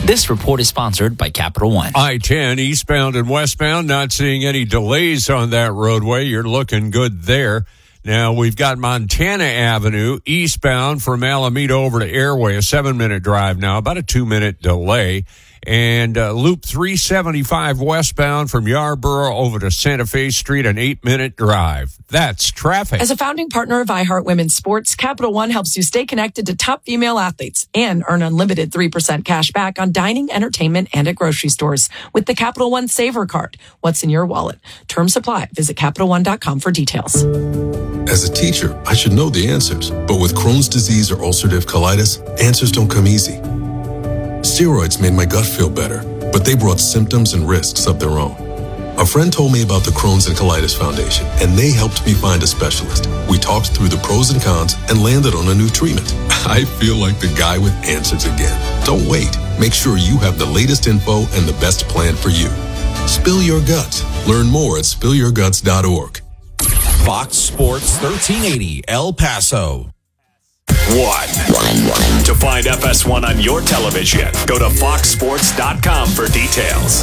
This report is sponsored by Capital One. I-10 eastbound and westbound, not seeing any delays on that roadway. You're looking good there. Now, we've got Montana Avenue eastbound from Alameda over to Airway, a 7-minute drive now, about a 2-minute delay. And Loop 375 westbound from Yarborough over to Santa Fe Street, an 8-minute drive. That's traffic. As a founding partner of iHeart Women's Sports, Capital One helps you stay connected to top female athletes and earn unlimited 3% cash back on dining, entertainment, and at grocery stores with the Capital One Saver Card. What's in your wallet? Terms supply. Visit CapitalOne.com for details. As a teacher, I should know the answers. But with Crohn's disease or ulcerative colitis, answers don't come easy. Steroids made my gut feel better, but they brought symptoms and risks of their own. A friend told me about the Crohn's and Colitis Foundation, and they helped me find a specialist. We talked through the pros and cons and landed on a new treatment. I feel like the guy with answers again. Don't wait. Make sure you have the latest info and the best plan for you. Spill your guts. Learn more at spillyourguts.org. Fox Sports 1380 El Paso. One. To find FS1 on your television, go to foxsports.com for details.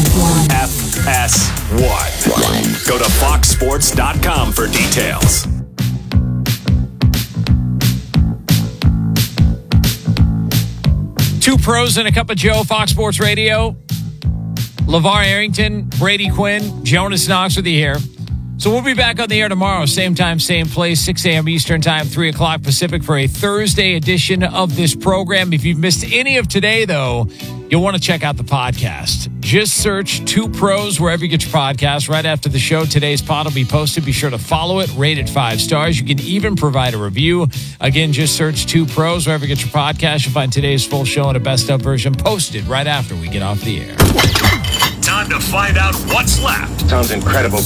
FS1. Go to foxsports.com for details. Two pros and a cup of Joe, Fox Sports Radio. LeVar Arrington, Brady Quinn, Jonas Knox with you here. So we'll be back on the air tomorrow, same time, same place, 6 a.m. Eastern Time, 3 o'clock Pacific for a Thursday edition of this program. If you've missed any of today, though, you'll want to check out the podcast. Just search Two Pros wherever you get your podcast. Right after the show, today's pod will be posted. Be sure to follow it, rate it 5 stars. You can even provide a review. Again, just search Two Pros wherever you get your podcast. You'll find today's full show and a best-of version posted right after we get off the air. Time to find out what's left. Sounds incredible.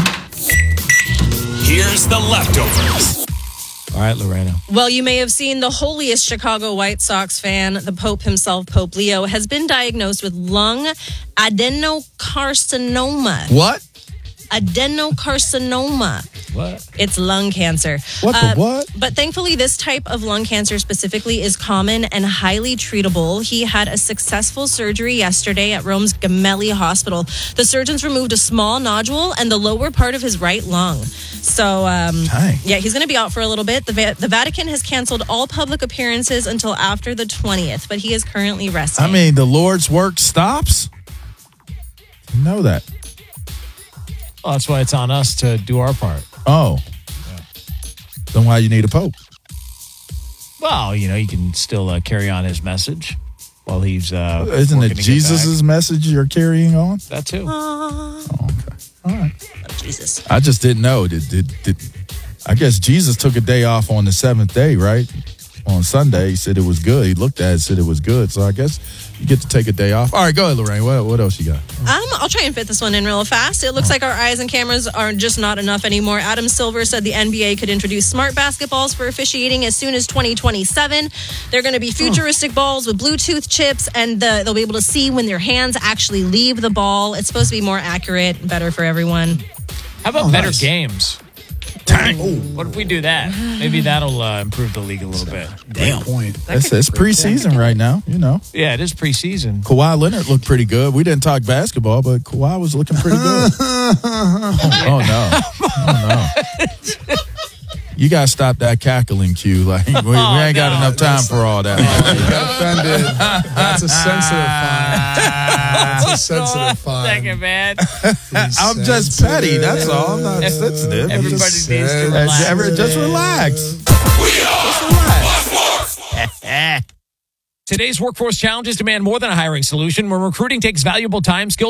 Here's the leftovers. All right, Lorena. Well, you may have seen the holiest Chicago White Sox fan, the Pope himself, Pope Leo, has been diagnosed with lung adenocarcinoma. What? Adenocarcinoma. What? It's lung cancer. What the what? But thankfully, this type of lung cancer specifically is common and highly treatable. He had a successful surgery yesterday at Rome's Gemelli Hospital. The surgeons removed a small nodule and the lower part of his right lung. So, yeah, he's going to be out for a little bit. The Vatican has canceled all public appearances until after the 20th, but he is currently resting. I mean, the Lord's work stops? You know that. Well, that's why it's on us to do our part. Oh. Yeah. Then why you need a pope? Well, you know, you can still carry on his message while he's Isn't it Jesus' message you're carrying on? That too. Oh, okay. All right. Oh, Jesus. I just didn't know. I guess Jesus took a day off on the 7th day, right? On Sunday, he said it was good. He looked at it, said it was good. So I guess you get to take a day off. All right, go ahead, Lorraine. What else you got? I'll try and fit this one in real fast. It looks like our eyes and cameras are just not enough anymore. Adam Silver said the NBA could introduce smart basketballs for officiating as soon as 2027. They're going to be futuristic balls with Bluetooth chips, and they'll be able to see when their hands actually leave the ball. It's supposed to be more accurate, better for everyone. How about better games? What if we do that? Maybe that'll improve the league a little bit. Damn. It's preseason right now, you know. Yeah, it is preseason. Kawhi Leonard looked pretty good. We didn't talk basketball, but Kawhi was looking pretty good. Oh, no. You got to stop that cackling, Q. Like, we ain't got enough time for all that. You got offended. That's a sensitive fine. Second, man. I'm just petty. That's all. I'm not sensitive. Everybody needs to relax. Just relax. Just relax. Today's workforce challenges demand more than a hiring solution. When recruiting takes valuable time, skills,